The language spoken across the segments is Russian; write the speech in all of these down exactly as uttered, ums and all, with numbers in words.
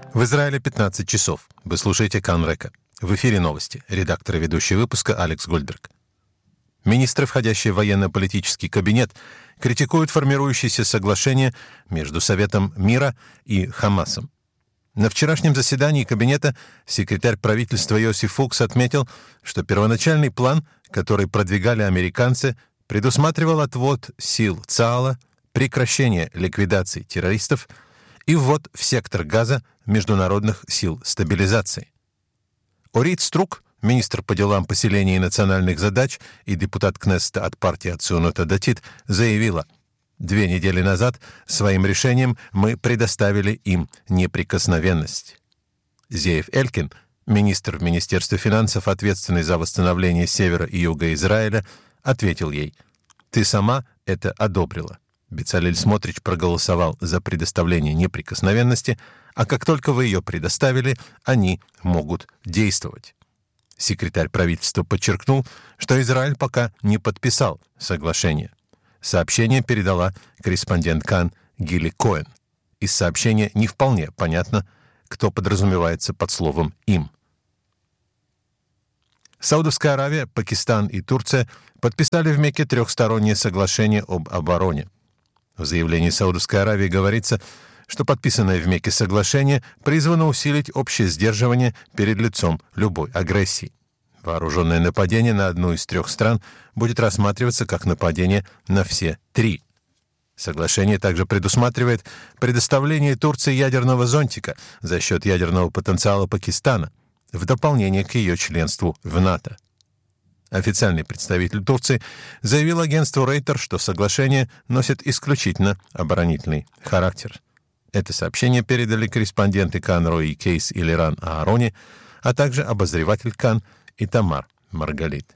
В Израиле пятнадцать часов. Вы слушаете Кан Река. В эфире новости. Редактор и ведущий выпуска Алекс Гольдберг. Министры, входящие в военно-политический кабинет, критикуют формирующееся соглашение между Советом мира и Хамасом. На вчерашнем заседании кабинета секретарь правительства Йосиф Фукс отметил, что первоначальный план, который продвигали американцы, предусматривал отвод сил ЦААЛа, прекращение ликвидации террористов и ввод в сектор Газа международных сил стабилизации. Орит Струк, министр по делам поселения и национальных задач и депутат Кнессета от партии Ацунут Датит, заявила: «Две недели назад своим решением мы предоставили им неприкосновенность». Зеев Элькин, министр в Министерстве финансов, ответственный за восстановление севера и юга Израиля, ответил ей: «Ты сама это одобрила». Бецалель Смотрич проголосовал за предоставление неприкосновенности, а как только вы ее предоставили, они могут действовать. Секретарь правительства подчеркнул, что Израиль пока не подписал соглашение. Сообщение передала корреспондент Кан Гили Коэн. Из сообщения не вполне понятно, кто подразумевается под словом «им». Саудовская Аравия, Пакистан и Турция подписали в Мекке трехстороннее соглашение об обороне. В заявлении Саудовской Аравии говорится, что подписанное в Мекке соглашение призвано усилить общее сдерживание перед лицом любой агрессии. Вооруженное нападение на одну из трех стран будет рассматриваться как нападение на все три. Соглашение также предусматривает предоставление Турции ядерного зонтика за счет ядерного потенциала Пакистана в дополнение к ее членству в НАТО. Официальный представитель Турции заявил агентству Рейтер, что соглашение носит исключительно оборонительный характер. Это сообщение передали корреспонденты Кан Рои Кейс и Лиран Аарони, а также обозреватель Кан Итамар Маргалит.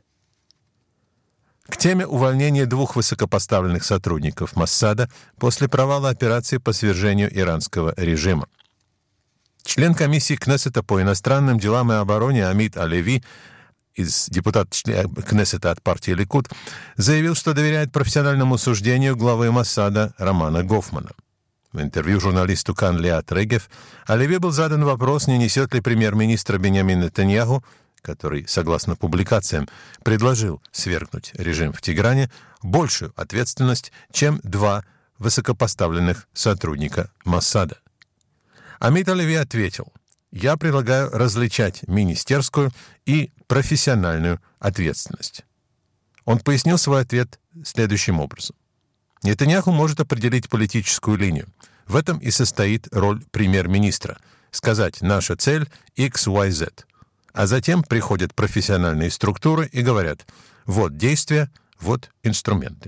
К теме увольнения двух высокопоставленных сотрудников Моссада после провала операции по свержению иранского режима. Член комиссии Кнессета по иностранным делам и обороне Амит Алеви, из депутат Кнессета от партии Ликуд, заявил, что доверяет профессиональному суждению главы Моссада Романа Гофмана. В интервью журналисту Кан Лиат Регев Алеви был задан вопрос, не несет ли премьер-министр Биньямин Нетаньяху, который, согласно публикациям, предложил свергнуть режим в Тегеране, большую ответственность, чем два высокопоставленных сотрудника Моссада. Амит Алеви ответил: «Я предлагаю различать министерскую и профессиональную ответственность». Он пояснил свой ответ следующим образом. Нетаньяху может определить политическую линию. В этом и состоит роль премьер-министра — сказать «наша цель икс уай зет». А затем приходят профессиональные структуры и говорят: вот действия, вот инструменты.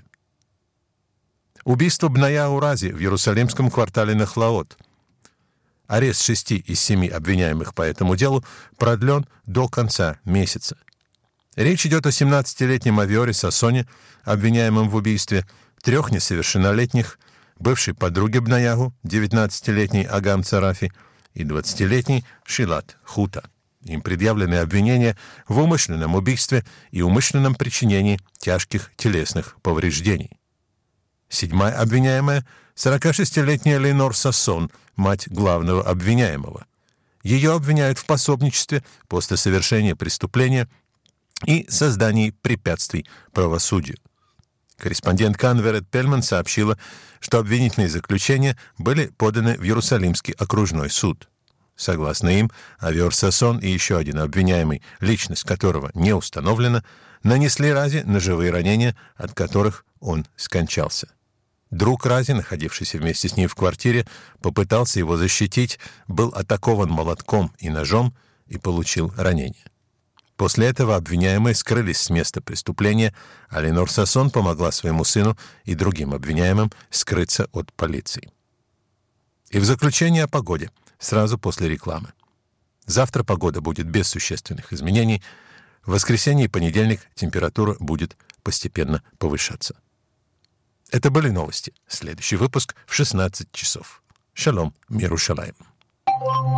Убийство Бнаяу Рази в Иерусалимском квартале Нахлаот. Арест шести из семи обвиняемых по этому делу продлен до конца месяца. Речь идет о семнадцатилетнем Авиоре Сасоне, обвиняемом в убийстве, трех несовершеннолетних, бывшей подруге Бнаягу, девятнадцатилетней Агам Царафи, и двадцатилетней Шилат Хута. Им предъявлены обвинения в умышленном убийстве и умышленном причинении тяжких телесных повреждений. Седьмая обвиняемая — сорокашестилетняя Ленор Сассон, мать главного обвиняемого. Ее обвиняют в пособничестве после совершения преступления и создании препятствий правосудию. Корреспондент Кан Верет Пельман сообщила, что обвинительные заключения были поданы в Иерусалимский окружной суд. Согласно им, Авиор Сассон и еще один обвиняемый, личность которого не установлена, нанесли Рази ножевые ранения, от которых он скончался. Друг Рази, находившийся вместе с ним в квартире, попытался его защитить, был атакован молотком и ножом и получил ранение. После этого обвиняемые скрылись с места преступления, а Ленор Сассон помогла своему сыну и другим обвиняемым скрыться от полиции. И в заключение о погоде, сразу после рекламы. Завтра погода будет без существенных изменений. В воскресенье и понедельник температура будет постепенно повышаться. Это были новости. Следующий выпуск в шестнадцать часов. Шалом, мир Ушалаим.